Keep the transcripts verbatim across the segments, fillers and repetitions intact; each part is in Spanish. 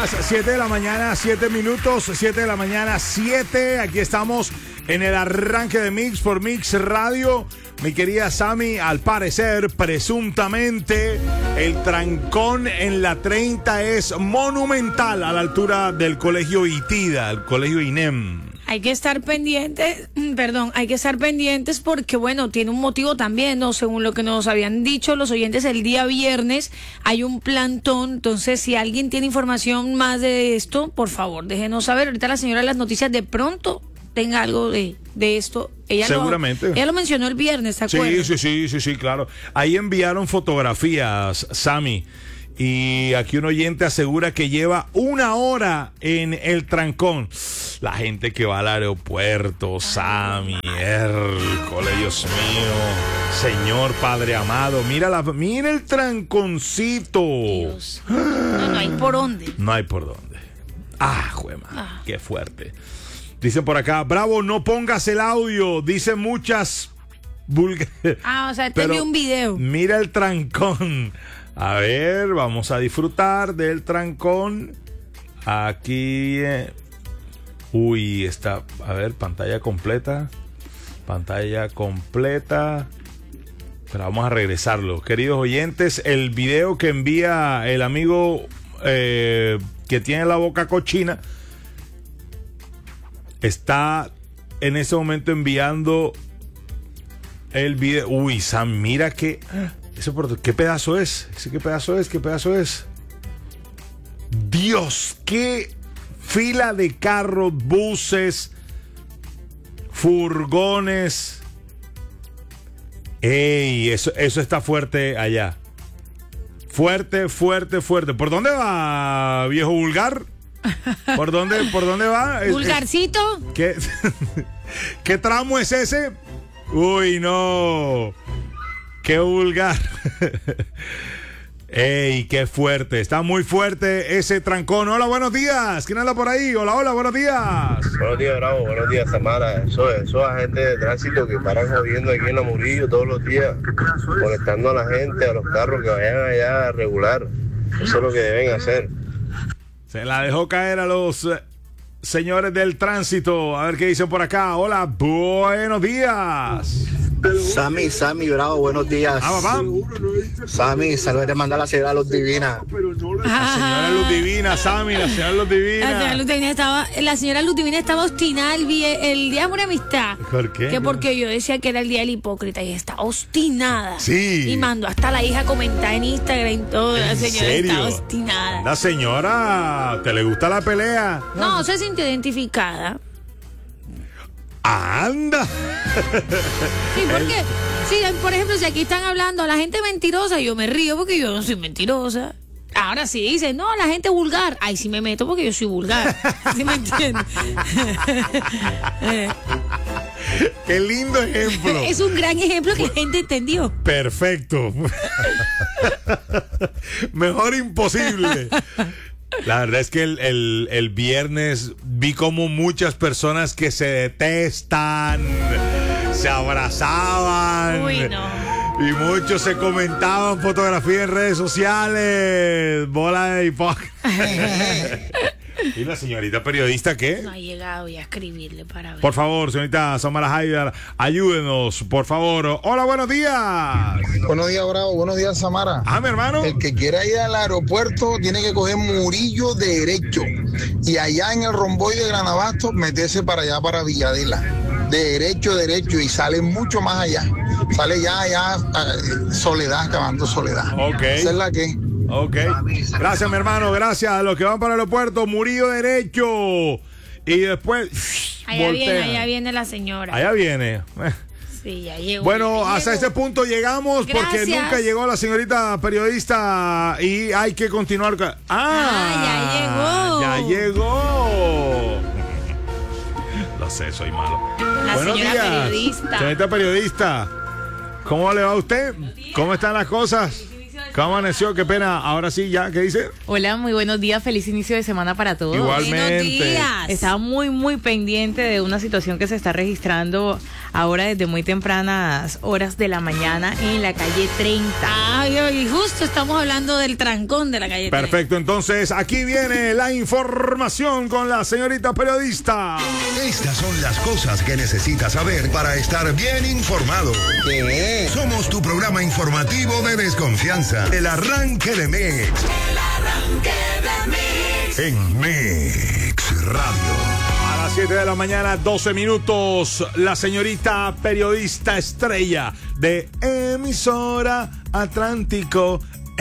días, siete de la mañana, siete minutos, siete de la mañana, siete. Aquí estamos en el arranque de Mix por Mix Radio. Mi querida Sammy, al parecer, presuntamente, el trancón en la treinta es monumental a la altura del colegio ITIDA, el colegio INEM. Hay que estar pendientes, perdón, hay que estar pendientes porque, bueno, tiene un motivo también, ¿no? Según lo que nos habían dicho los oyentes, el día viernes hay un plantón. Entonces, si alguien tiene información más de esto, por favor, déjenos saber. Ahorita la señora de las noticias de pronto tenga algo de, de esto. Ella Seguramente. Lo, ella lo mencionó el viernes, ¿te acuerdas? Sí, sí, sí, sí, sí, claro. Ahí enviaron fotografías, Sammy. Y aquí un oyente asegura que lleva una hora en el trancón. La gente que va al aeropuerto, Sammy, Hércules, Dios mío, Señor Padre amado, mira la, mira el tranconcito. Dios. No, no hay por dónde. No hay por dónde. Ah, juema, Ah. qué fuerte. Dicen por acá, Bravo, no pongas el audio. Dicen muchas vulgaridades. Ah, o sea, te envió un video. Mira el trancón. A ver, vamos a disfrutar del trancón. Aquí. Eh, uy, está. A ver, pantalla completa. Pantalla completa. Pero vamos a regresarlo. Queridos oyentes, el video que envía el amigo eh, que tiene la boca cochina está en ese momento enviando el video. Uy, Sam, mira que. Eso por, ¿qué pedazo es? ¿Qué pedazo es? ¿Qué pedazo es? Dios, qué fila de carros, buses, furgones. Ey, eso, eso está fuerte allá. Fuerte, fuerte, fuerte. ¿Por dónde va, viejo vulgar? ¿Por dónde, por dónde va? ¿Vulgarcito? ¿Qué, ¿Qué tramo es ese? Uy, no. Qué vulgar. Ey, qué fuerte. Está muy fuerte ese trancón. Hola, buenos días. ¿Quién anda por ahí? Hola, hola, buenos días. Buenos días, Bravo. Buenos días, Samara. Eso, eso agentes de tránsito que paran jodiendo aquí en la Murillo todos los días, molestando a la gente, a los carros que vayan allá a regular. Eso es lo que deben hacer. Se la dejó caer a los eh, señores del tránsito. A ver qué dicen por acá. Hola, buenos días. Sammy, Sammy, Bravo, buenos días. Ah, papá. Sammy, saludos te manda la señora Luz Divina. La señora Luz Divina, Sammy, la señora Luz Divina. La señora Luz Divina estaba, la señora Luz Divina estaba obstinada el, vie- el día de una amistad. ¿Por qué? Que porque yo decía que era el día del hipócrita y está obstinada. Sí. Y mandó hasta la hija a comentar en Instagram y todo. La ¿En señora serio? está obstinada. La señora, ¿te le gusta la pelea? No, se sintió identificada. ¡Anda! Sí, porque, sí, por ejemplo, si aquí están hablando la gente mentirosa, yo me río porque yo no soy mentirosa. Ahora sí dicen, no, la gente vulgar. Ay, sí me meto porque yo soy vulgar. ¿Sí me entiendes? ¡Qué lindo ejemplo! Es un gran ejemplo que la gente entendió. Perfecto. Mejor imposible. La verdad es que el, el, el viernes vi como muchas personas que se detestan, se abrazaban. Uy, no. Y muchos se comentaban fotografías en redes sociales. Bola de hipócrita. ¿Y la señorita periodista qué? No ha llegado ya a escribirle para ver. Por favor, señorita Samara Haidar, ayúdenos, por favor. Hola, buenos días. Buenos días, Bravo. Buenos días, Samara. Ah, mi hermano. El que quiera ir al aeropuerto tiene que coger Murillo derecho. Y allá en el romboy de Granabasto, meterse para allá, para Villadela. Derecho, derecho. Y sale mucho más allá. Sale ya, allá, eh, Soledad, acabando Soledad. Ok. Esa es la que... Ok. Gracias, mi hermano. Gracias a los que van para el aeropuerto. Murillo derecho. Y después. Allá voltean. viene, allá viene la señora. Allá viene. Eh. Sí, ya llegó. Bueno, ya hasta llegó. este punto llegamos porque Gracias. nunca llegó la señorita periodista y hay que continuar. con- ¡Ah! Ah, Ya llegó. Lo sé, soy malo. La Buenos señora días, periodista. señorita periodista. ¿Cómo le va a usted? ¿Cómo están las cosas? ¿Cómo amaneció? Qué pena. Ahora sí, ya, ¿qué dice? Hola, muy buenos días. Feliz inicio de semana para todos. Igualmente. Buenos días. Estaba muy, muy pendiente de una situación que se está registrando ahora desde muy tempranas horas de la mañana en la calle treinta. Ay, ay, justo estamos hablando del trancón de la calle. Perfecto, entonces aquí viene la información con la señorita periodista. Estas son las cosas que necesitas saber para estar bien informado. ¿Qué? Somos tu programa informativo de desconfianza. El arranque de Mix. El arranque de Mix. En Mix Radio. A las siete de la mañana, doce minutos, la señorita periodista estrella de Emisora Atlántico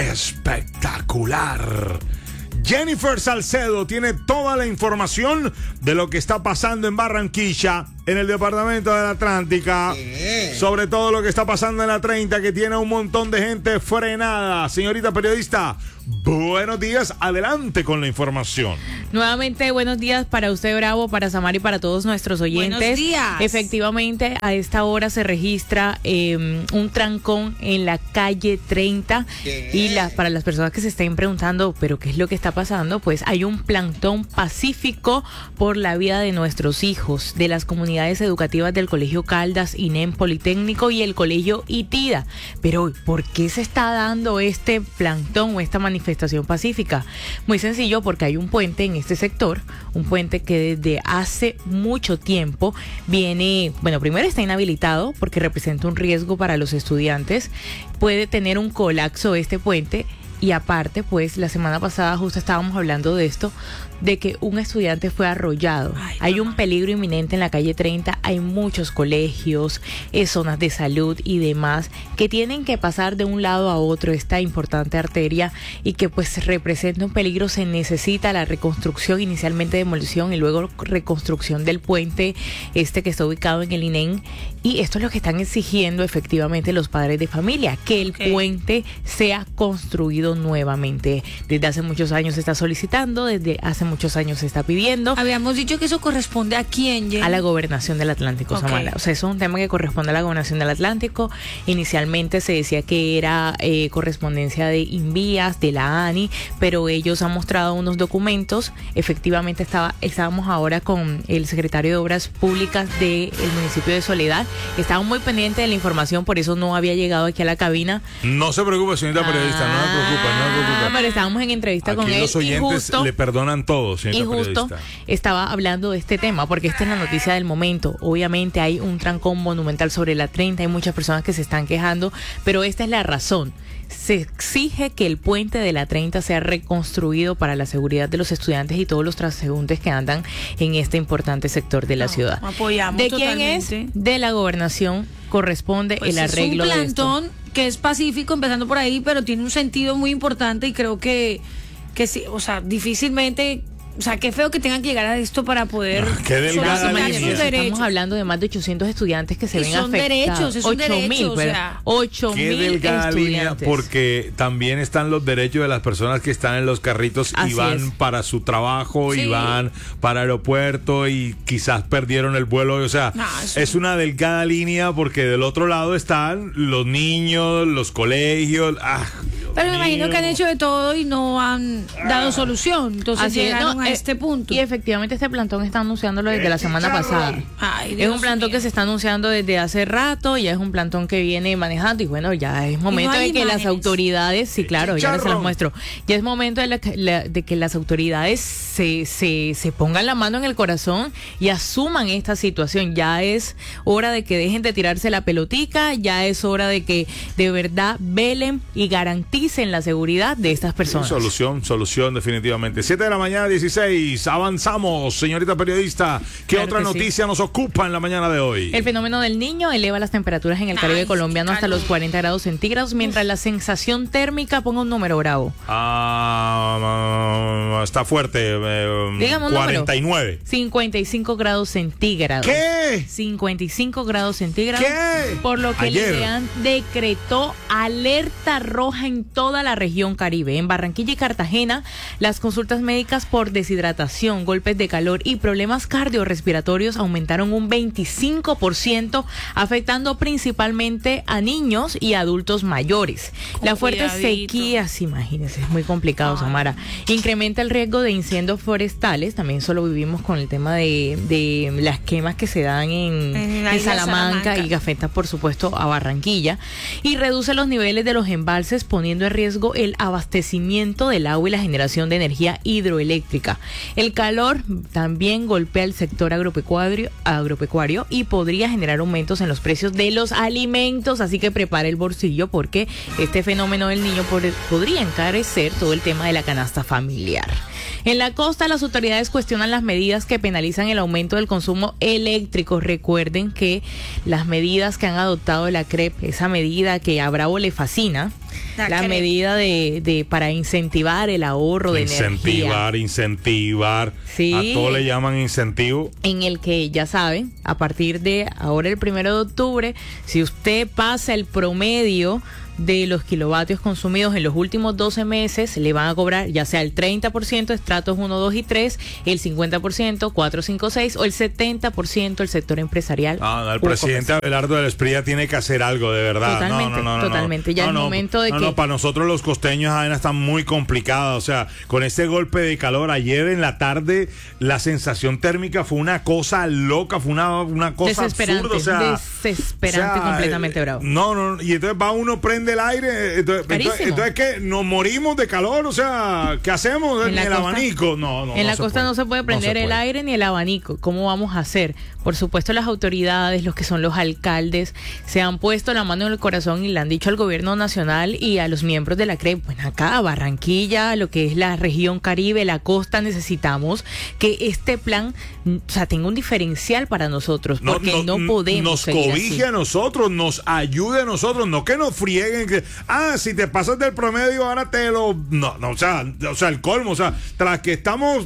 Espectacular, Jennifer Salcedo, tiene toda la información de lo que está pasando en Barranquilla, en el departamento de la Atlántica, ¿Qué? sobre todo lo que está pasando en la treinta, que tiene un montón de gente frenada. Señorita periodista, buenos días, adelante con la información. Nuevamente, buenos días para usted, Bravo, para Samar y para todos nuestros oyentes. Buenos días. Efectivamente, a esta hora se registra eh, un trancón en la calle treinta. ¿Qué? Y la, para las personas que se estén preguntando, ¿pero qué es lo que está pasando? Pues hay un plantón pacífico por la vida de nuestros hijos, de las comunidades educativas del Colegio Caldas, I N E M Politécnico y el Colegio ITIDA. Pero, ¿por qué se está dando este plantón o esta manifestación pacífica? Muy sencillo, porque hay un puente en este sector, un puente que desde hace mucho tiempo viene, bueno, primero está inhabilitado porque representa un riesgo para los estudiantes, puede tener un colapso este puente. Y aparte, pues, la semana pasada justo estábamos hablando de esto, de que un estudiante fue arrollado. Ay, hay mamá. un peligro inminente en la calle treinta, hay muchos colegios, eh, zonas de salud y demás, que tienen que pasar de un lado a otro esta importante arteria y que pues representa un peligro. Se necesita la reconstrucción, inicialmente demolición y luego reconstrucción del puente este que está ubicado en el I N E M. Y esto es lo que están exigiendo efectivamente los padres de familia, que el Ok. puente sea construido nuevamente. Desde hace muchos años se está solicitando, desde hace muchos años se está pidiendo Habíamos dicho que eso corresponde a quién, Jenny. a la gobernación del Atlántico, Ok. Samara. O sea, eso es un tema que corresponde a la gobernación del Atlántico. Inicialmente se decía que era eh, correspondencia de Invías, de la A N I, pero ellos han mostrado unos documentos. Efectivamente estaba, estábamos ahora con el secretario de Obras Públicas del municipio de Soledad. Estaban muy pendientes de la información, por eso no había llegado aquí a la cabina. No se preocupe, señorita periodista, no se preocupe, no se Ah, preocupe. pero estábamos en entrevista con Aquí él los y oyentes justo, le perdonan todo, y señorita justo periodista. estaba hablando de este tema, porque esta es la noticia del momento. Obviamente hay un trancón monumental sobre la treinta, hay muchas personas que se están quejando, pero esta es la razón. Se exige que el puente de la treinta sea reconstruido para la seguridad de los estudiantes y todos los transeúntes que andan en este importante sector de la No, ciudad. apoyamos ¿De quién totalmente. es? De la gobernación corresponde Pues el es arreglo un de esto. plantón que es pacífico, empezando por ahí, pero tiene un sentido muy importante y creo que, que sí, o sea, difícilmente, o sea, qué feo que tengan que llegar a esto para poder Ah, qué delgada solicitar línea. sus derechos. Estamos hablando de más de ochocientos estudiantes que se Y ven son afectados. derechos, es un derecho, mil, o pero sea. ocho Qué mil delgada línea, estudiantes. porque también están los derechos de las personas que están en los carritos Así y van es. para su trabajo y Sí. van para el aeropuerto y quizás perdieron el vuelo. O sea, No, eso- es una delgada línea porque del otro lado están los niños, los colegios. Ah, Dios Pero me imagino mío. que han hecho de todo y no han dado solución. Entonces Así es, llegaron no, a eh, este punto. Y efectivamente este plantón está anunciándolo desde la semana pasada. Ay, Es Dios un plantón mío. que se está anunciando desde hace rato, ya es un plantón que viene manejando y bueno, ya es momento hay de que las imágenes. autoridades, sí claro, ya se las Chicharrón. muestro, ya es momento de, la- la- de que las autoridades se, se, se pongan la mano en el corazón y asuman esta situación. Ya es hora de que dejen de tirarse la pelotica, ya es hora de que de verdad velen y garanticen la seguridad de estas personas. Solución, solución definitivamente. siete de la mañana, dieciséis. Avanzamos, señorita periodista. ¿Qué Claro otra que sí. noticia nos ocupa en la mañana de hoy? El fenómeno del Niño eleva las temperaturas en el Caribe Ay, colombiano hasta calor. los cuarenta grados centígrados, mientras la sensación térmica, ponga un número, Bravo. Ah, está fuerte. eh, Dígame un número. cuarenta y nueve. cincuenta y cinco grados centígrados. ¿Qué? cincuenta y cinco grados centígrados. ¿Qué? Por lo que Ayer. el IDEAN decretó alerta roja en toda la región Caribe. En Barranquilla y Cartagena, las consultas médicas por deshidratación, golpes de calor y problemas cardiorrespiratorios aumentaron un veinticinco por ciento, afectando principalmente a niños y adultos mayores. La fuerte sequía, imagínense, es muy complicado, Samara. Incrementa el riesgo de incendios forestales. También eso lo vivimos con el tema de, de las quemas que se dan en, en, en Salamanca, Salamanca y que afecta, por supuesto, a Barranquilla. Y reduce los niveles de los embalses, poniendo en riesgo el abastecimiento del agua y la generación de energía hidroeléctrica. El calor también golpea el sector agropecuario, agropecuario y podría generar aumentos en los precios de los alimentos. Así que prepare el bolsillo, porque este fenómeno del niño por, podría encarecer todo el tema de la canasta familiar. En la costa, las autoridades cuestionan las medidas que penalizan el aumento del consumo eléctrico. Recuerden que las medidas que han adoptado la C R E P, esa medida que a Bravo le fascina, la, la medida de, de para incentivar el ahorro de incentivar, energía. Incentivar, incentivar. Sí. A todo le llaman incentivo. En el que, ya saben, a partir de ahora el primero de octubre, si usted pasa el promedio de los kilovatios consumidos en los últimos doce meses, le van a cobrar ya sea el treinta por ciento estratos uno, dos y tres, el cincuenta por ciento cuatro, cinco, seis o el setenta por ciento el sector empresarial. Ah, no, el presidente Abelardo del Esprilla tiene que hacer algo, de verdad. Totalmente, no, no, no, totalmente. No, ya no, es no, momento de no, que... No, para nosotros los costeños, Adena, está muy complicada. O sea, con este golpe de calor ayer en la tarde, la sensación térmica fue una cosa loca, fue una, una cosa desesperante, absurda. O sea, desesperante, o sea, completamente eh, bravo. No, no, y entonces va uno, prende el aire, entonces, entonces, entonces ¿qué? Nos morimos de calor, o sea, ¿qué hacemos? En Ni el costa, abanico, no, no. En no la costa puede. no se puede prender no se el puede. aire ni el abanico. ¿Cómo vamos a hacer? Por supuesto, las autoridades, los que son los alcaldes, se han puesto la mano en el corazón y le han dicho al gobierno nacional y a los miembros de la C R E P, bueno, acá, Barranquilla, lo que es la región Caribe, la costa, necesitamos que este plan, o sea, tenga un diferencial para nosotros, porque no, no podemos nos seguir cobije así. a nosotros, nos ayude a nosotros, no que nos frieguen, que, ah, si te pasas del promedio ahora te lo, no, no, o sea, o sea, el colmo, o sea, tras que estamos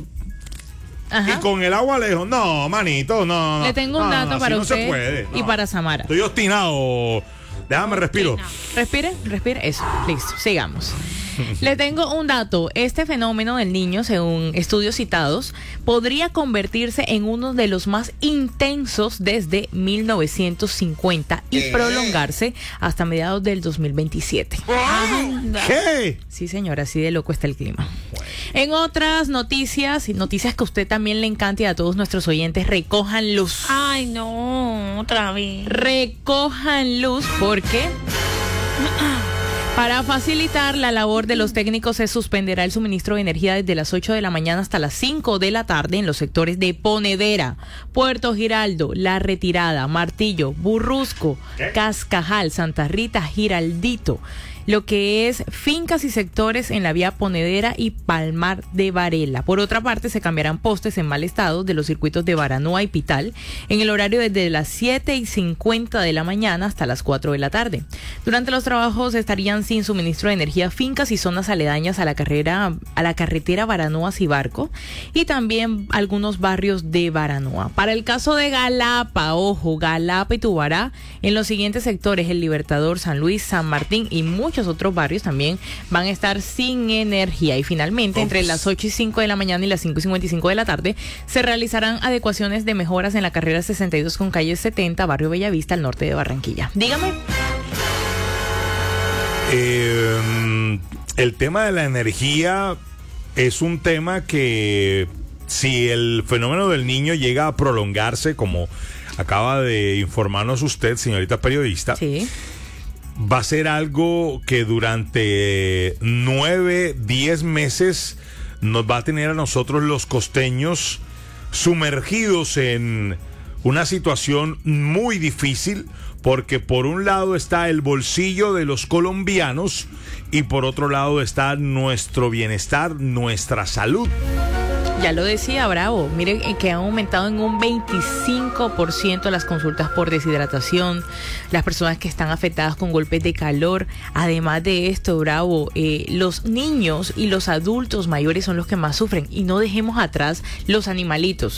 Ajá. y con el agua lejos, no, manito, no, no. Le tengo un no, dato no, para no usted se puede, no. y para Samara. Estoy obstinado. Déjame respiro. Respire, respire, eso, listo, sigamos. Le tengo un dato. Este fenómeno del niño, según estudios citados, podría convertirse en uno de los más intensos desde mil novecientos cincuenta y prolongarse hasta mediados del dos mil veintisiete. ¿Qué? Sí, señora, así de loco está el clima. En otras noticias, noticias que a usted también le encanta y a todos nuestros oyentes, recojan luz. Ay, no, otra vez. Recojan luz porque... Para facilitar la labor de los técnicos se suspenderá el suministro de energía desde las ocho de la mañana hasta las cinco de la tarde en los sectores de Ponedera, Puerto Giraldo, La Retirada, Martillo, Burrusco, ¿Qué? Cascajal, Santa Rita, Giraldito, lo que es fincas y sectores en la vía Ponedera y Palmar de Varela. Por otra parte, se cambiarán postes en mal estado de los circuitos de Baranoa y Pital en el horario desde las siete y cincuenta de la mañana hasta las cuatro de la tarde. Durante los trabajos estarían sin suministro de energía fincas y zonas aledañas a la carrera, a la carretera Baranoa-Cibarco y también algunos barrios de Baranoa. Para el caso de Galapa, ojo, Galapa y Tubará, en los siguientes sectores, El Libertador, San Luis, San Martín y muchos Muchos otros barrios también van a estar sin energía. Y finalmente, Ups. entre las ocho y cinco de la mañana y las cinco y cincuenta y cinco de la tarde, se realizarán adecuaciones de mejoras en la carrera sesenta y dos con calle setenta, barrio Bellavista, al norte de Barranquilla. Dígame. Eh, el tema de la energía es un tema que, si el fenómeno del niño llega a prolongarse, como acaba de informarnos usted, señorita periodista, sí, va a ser algo que durante nueve, diez meses nos va a tener a nosotros los costeños sumergidos en una situación muy difícil, porque por un lado está el bolsillo de los colombianos y por otro lado está nuestro bienestar, nuestra salud. Ya lo decía Bravo, miren que han aumentado en un veinticinco por ciento las consultas por deshidratación, las personas que están afectadas con golpes de calor. Además de esto, Bravo, eh, los niños y los adultos mayores son los que más sufren, y no dejemos atrás los animalitos.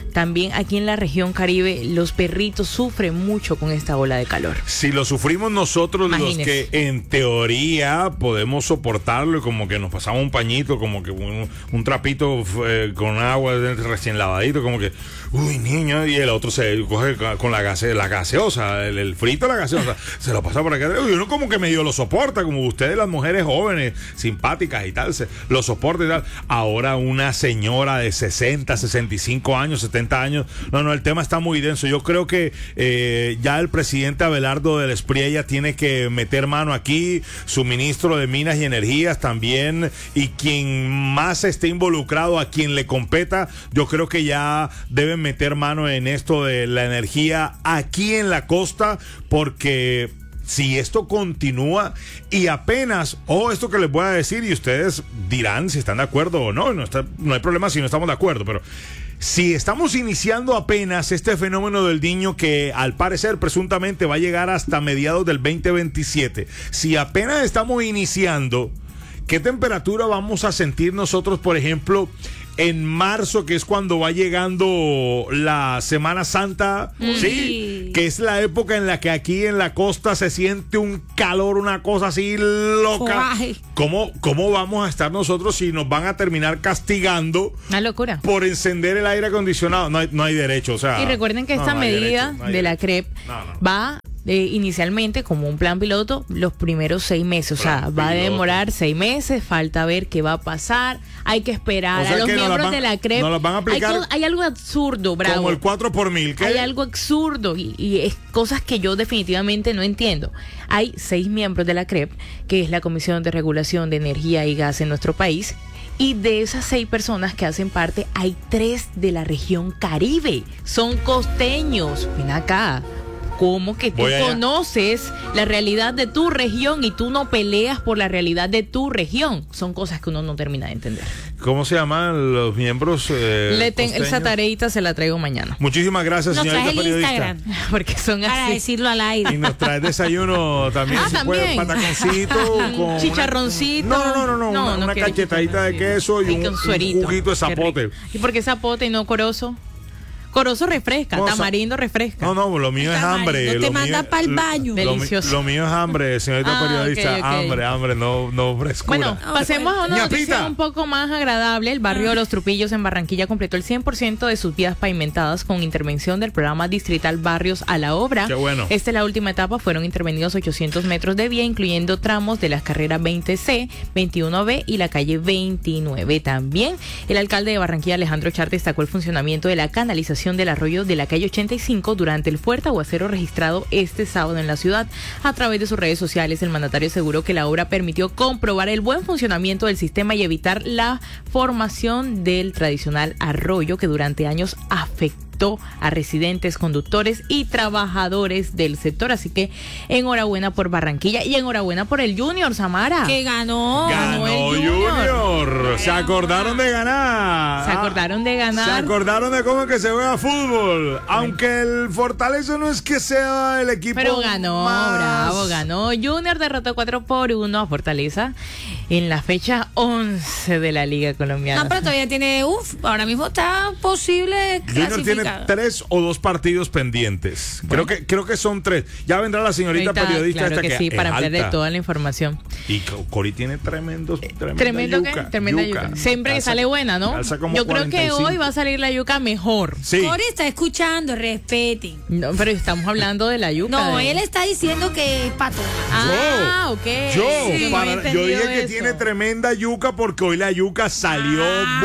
también aquí en la región Caribe los perritos sufren mucho con esta ola de calor. Si lo sufrimos nosotros, Imagínese. los que en teoría podemos soportarlo, y como que nos pasamos un pañito, como que un, un trapito eh, con agua recién lavadito, como que, uy, niño, y el otro se coge con la, gase, la gaseosa, el, el frito, la gaseosa, se lo pasa por acá. Uy, uno como que medio lo soporta, como ustedes, las mujeres jóvenes, simpáticas y tal, se, lo soporta y tal. Ahora una señora de sesenta, sesenta y cinco años, setenta años, no, no, el tema está muy denso. Yo creo que eh, ya el presidente Abelardo del Espriella tiene que meter mano aquí, su ministro de Minas y Energías también, y quien más esté involucrado, a quien le competa, yo creo que ya deben meter mano en esto de la energía aquí en la costa, porque si esto continúa y apenas, oh, esto que les voy a decir, y ustedes dirán si están de acuerdo o no, no, está, no hay problema si no estamos de acuerdo, pero si estamos iniciando apenas este fenómeno del Niño, que al parecer presuntamente va a llegar hasta mediados del veinte veintisiete, si apenas estamos iniciando, ¿qué temperatura vamos a sentir nosotros, por ejemplo, en marzo, que es cuando va llegando la Semana Santa? Uy. Sí, que es la época en la que aquí en la costa se siente un calor, una cosa así loca. ¿Cómo, cómo vamos a estar nosotros si nos van a terminar castigando? Una locura. Por encender el aire acondicionado. No hay, no hay derecho, o sea. Y recuerden que no, esta no hay medida derecho, no hay de la derecho. C R E P No, no. va eh, inicialmente como un plan piloto los primeros seis meses. O sea, Plan va a piloto. demorar seis meses, falta ver qué va a pasar. Hay que esperar O sea a los que nos miembros las van- de la C R E P. nos las van a aplicar hay, co- hay algo absurdo, Bravo. Como el cuatro por mil. ¿Qué? Hay algo absurdo y, y es cosas que yo definitivamente no entiendo. Hay seis miembros de la C R E P, que es la Comisión de Regulación de Energía y Gas en nuestro país, y de esas seis personas que hacen parte, hay tres de la región Caribe. Son costeños. Ven acá. ¿Cómo que tú Voy allá. conoces la realidad de tu región y tú no peleas por la realidad de tu región? Son cosas que uno no termina de entender. ¿Cómo se llaman los miembros? Eh, Le ten- costeños? esa tareita se la traigo mañana. Muchísimas gracias, Nos señorita trae el periodista. Instagram Porque son para así. decirlo al aire. Y nos trae desayuno también, Ah, si puede, también. pataconcito con una- Chicharroncito. no, no, no, no, no, una, una quiere cachetadita de chicharroncito. queso y Ay, un, con un suerito. juguito de Qué zapote. rico. ¿Y por qué zapote y no corozo? Corozo refresca, No, sa- tamarindo refresca. No, no, lo mío es Tamarindo hambre. te lo manda mío- pa'l lo- baño. Lo, mi- Delicioso. lo mío es hambre, señorita Ah, periodista. ok, ok. Hambre, hambre, no, no frescura. Bueno, pasemos a una Ñapita. noticia un poco más agradable. El barrio de Los Trupillos en Barranquilla completó el cien por ciento de sus vías pavimentadas con intervención del programa distrital Barrios a la Obra. Qué bueno. Esta es la última etapa. Fueron intervenidos ochocientos metros de vía, incluyendo tramos de las carreras veinte ce, veintiuno be y la calle veintinueve. También el alcalde de Barranquilla, Alejandro Char, destacó el funcionamiento de la canalización del arroyo de la calle ochenta y cinco durante el fuerte aguacero registrado este sábado en la ciudad. A través de sus redes sociales, el mandatario aseguró que la obra permitió comprobar el buen funcionamiento del sistema y evitar la formación del tradicional arroyo que durante años afectó a residentes, conductores y trabajadores del sector. Así que enhorabuena por Barranquilla y enhorabuena por el Junior, Samara. Que ganó. Ganó el Junior. Junior. Se acordaron de ganar. Se acordaron de Se ganar. acordaron de cómo es que se juega fútbol. Aunque el Fortaleza no es que sea el equipo. Pero ganó, más- bravo, ganó. Junior derrotó cuatro por uno a Fortaleza en la fecha once de la Liga Colombiana. No, pero todavía tiene, uff, ahora mismo está posible Junior tiene clasificado. tres o dos partidos pendientes. Creo que creo que son tres. Ya vendrá la señorita Ahorita, periodista claro esta que, que sí, es para hablar de alta. toda la información. Y Co- Cori tiene tremendos, tremenda Tremendo yuca, que, tremenda yuca. Siempre que Calza- sale buena, ¿no? calza como Yo creo cuarenta y que cinco. hoy va a salir la yuca mejor. Sí. Cori está escuchando, respeten. No, pero estamos hablando de la yuca. No, de- él está diciendo que es pato. Ah, Yo, ok. Yo, Sí, no para- había yo dije entendido que eso. tiene tremenda yuca porque hoy la yuca salió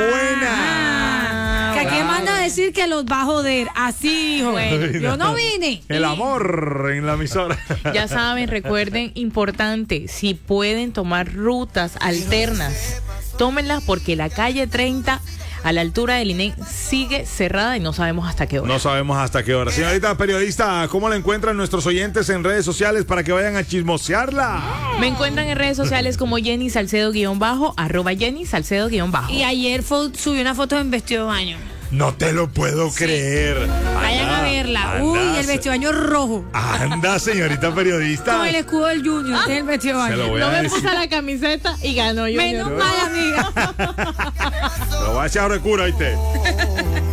buena. Que aquí bravo. manda a decir que los va a joder. Así, hijo. Bueno. Yo no vine. El amor en la emisora. Ya saben, recuerden, importante, si pueden tomar rutas alternas, tómenlas porque la calle treinta a la altura del I N E sigue cerrada y no sabemos hasta qué hora. No sabemos hasta qué hora. Señorita periodista, ¿cómo la encuentran nuestros oyentes en redes sociales para que vayan a chismosearla? Me encuentran en redes sociales como Jenny Salcedo guión bajo, arroba Jenny Salcedo guión bajo. Y ayer fo- subió una foto en vestido de baño. No te lo puedo creer. Vayan Anda, a verla. anda, Uy, el se- vestido de baño rojo. Anda, señorita periodista. Con el escudo del Junior. Este es el vestido de Se lo baño. voy No a me decir. puse la camiseta y ganó Junior. Menos mal, amiga. Lo voy a echar a recura, ¿viste?